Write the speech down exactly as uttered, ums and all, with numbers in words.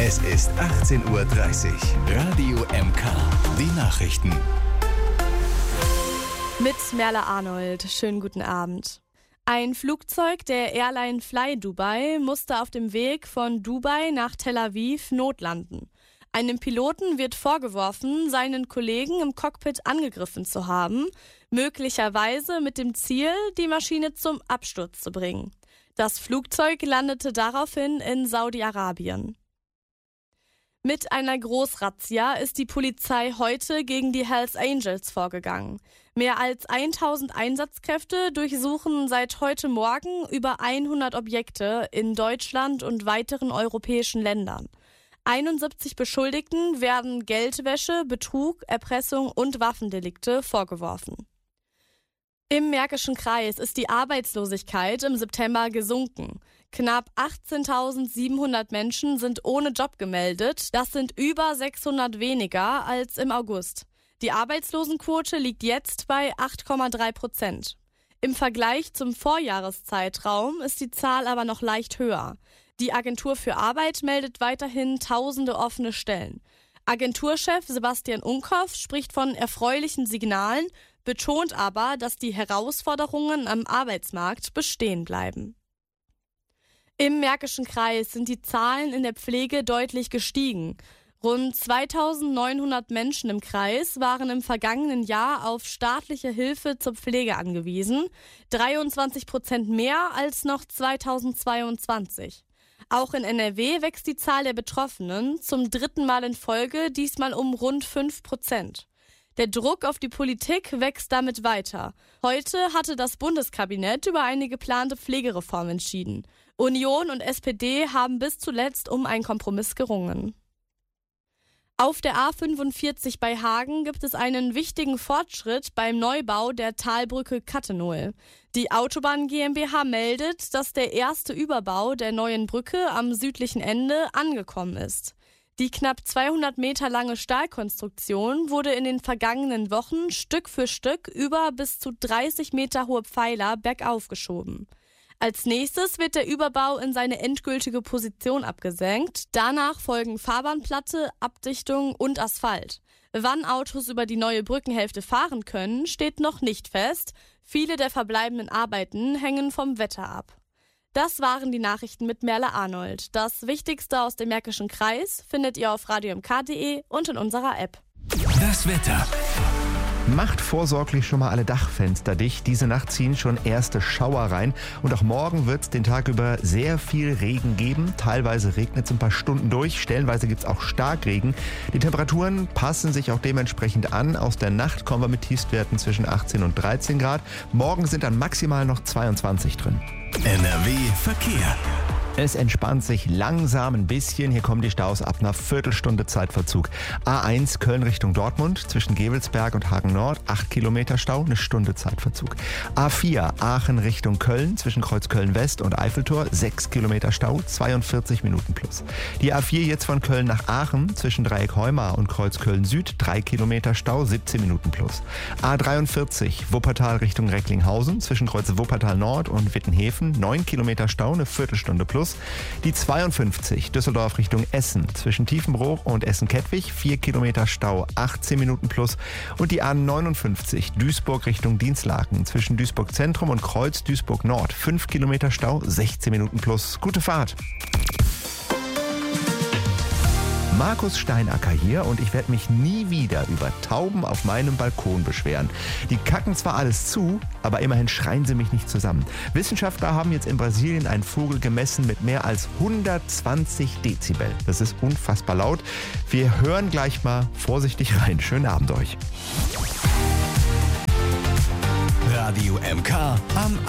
Es ist achtzehn Uhr dreißig. Radio M K. Die Nachrichten. Mit Merle Arnold. Schönen guten Abend. Ein Flugzeug der Airline Fly Dubai musste auf dem Weg von Dubai nach Tel Aviv notlanden. Einem Piloten wird vorgeworfen, seinen Kollegen im Cockpit angegriffen zu haben, möglicherweise mit dem Ziel, die Maschine zum Absturz zu bringen. Das Flugzeug landete daraufhin in Saudi-Arabien. Mit einer Großrazzia ist die Polizei heute gegen die Hells Angels vorgegangen. Mehr als tausend Einsatzkräfte durchsuchen seit heute Morgen über hundert Objekte in Deutschland und weiteren europäischen Ländern. einundsiebzig Beschuldigten werden Geldwäsche, Betrug, Erpressung und Waffendelikte vorgeworfen. Im Märkischen Kreis ist die Arbeitslosigkeit im September gesunken. Knapp achtzehntausendsiebenhundert Menschen sind ohne Job gemeldet. Das sind über sechshundert weniger als im August. Die Arbeitslosenquote liegt jetzt bei acht Komma drei Prozent. Im Vergleich zum Vorjahreszeitraum ist die Zahl aber noch leicht höher. Die Agentur für Arbeit meldet weiterhin tausende offene Stellen. Agenturchef Sebastian Unkoff spricht von erfreulichen Signalen, betont aber, dass die Herausforderungen am Arbeitsmarkt bestehen bleiben. Im Märkischen Kreis sind die Zahlen in der Pflege deutlich gestiegen. Rund zweitausendneunhundert Menschen im Kreis waren im vergangenen Jahr auf staatliche Hilfe zur Pflege angewiesen, dreiundzwanzig Prozent mehr als noch zweitausendzweiundzwanzig. Auch in N R W wächst die Zahl der Betroffenen, zum dritten Mal in Folge, diesmal um rund fünf Prozent. Der Druck auf die Politik wächst damit weiter. Heute hatte das Bundeskabinett über eine geplante Pflegereform entschieden. Union und S P D haben bis zuletzt um einen Kompromiss gerungen. Auf der A fünfundvierzig bei Hagen gibt es einen wichtigen Fortschritt beim Neubau der Talbrücke Kattenohl. Die Autobahn GmbH meldet, dass der erste Überbau der neuen Brücke am südlichen Ende angekommen ist. Die knapp zweihundert Meter lange Stahlkonstruktion wurde in den vergangenen Wochen Stück für Stück über bis zu dreißig Meter hohe Pfeiler bergauf geschoben. Als nächstes wird der Überbau in seine endgültige Position abgesenkt. Danach folgen Fahrbahnplatte, Abdichtung und Asphalt. Wann Autos über die neue Brückenhälfte fahren können, steht noch nicht fest. Viele der verbleibenden Arbeiten hängen vom Wetter ab. Das waren die Nachrichten mit Merle Arnold. Das Wichtigste aus dem Märkischen Kreis findet ihr auf radio m k punkt d e und in unserer App. Das Wetter. Macht vorsorglich schon mal alle Dachfenster dicht. Diese Nacht ziehen schon erste Schauer rein. Und auch morgen wird es den Tag über sehr viel Regen geben. Teilweise regnet es ein paar Stunden durch. Stellenweise gibt es auch Starkregen. Die Temperaturen passen sich auch dementsprechend an. Aus der Nacht kommen wir mit Tiefstwerten zwischen achtzehn und dreizehn Grad. Morgen sind dann maximal noch zweiundzwanzig drin. N R W Verkehr. Es entspannt sich langsam ein bisschen. Hier kommen die Staus ab einer Viertelstunde Zeitverzug. A eins Köln Richtung Dortmund zwischen Gevelsberg und Hagen Nord, acht Kilometer Stau, eine Stunde Zeitverzug. A vier Aachen Richtung Köln zwischen Kreuzköln West und Eiffeltor, sechs Kilometer Stau, zweiundvierzig Minuten plus. Die A vier jetzt von Köln nach Aachen zwischen Dreieck Heumar und Kreuzköln Süd, drei Kilometer Stau, siebzehn Minuten plus. A dreiundvierzig Wuppertal Richtung Recklinghausen zwischen Kreuz Wuppertal Nord und Wittenhäfen, neun Kilometer Stau, eine Viertelstunde plus. Die zweiundfünfzig Düsseldorf Richtung Essen zwischen Tiefenbruch und Essen-Kettwig, vier Kilometer Stau, achtzehn Minuten plus. Und die A neunundfünfzig Duisburg Richtung Dienstlaken zwischen Duisburg Zentrum und Kreuz Duisburg Nord, fünf Kilometer Stau, sechzehn Minuten plus. Gute Fahrt! Markus Steinacker hier und ich werde mich nie wieder über Tauben auf meinem Balkon beschweren. Die kacken zwar alles zu, aber immerhin schreien sie mich nicht zusammen. Wissenschaftler haben jetzt in Brasilien einen Vogel gemessen mit mehr als hundertzwanzig Dezibel. Das ist unfassbar laut. Wir hören gleich mal vorsichtig rein. Schönen Abend euch. Radio M K am